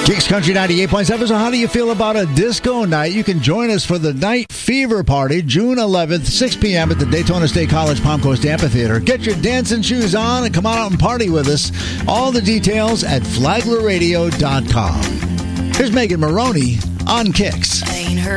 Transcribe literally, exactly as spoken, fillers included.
Kicks Country ninety-eight point seven. So how do you feel about a disco night? You can join us for the Night Fever Party, June eleventh, six p.m. at the Daytona State College Palm Coast Amphitheater. Get your dancing shoes on and come on out and party with us. All the details at flagler radio dot com. Here's Megan Maroney on Kicks.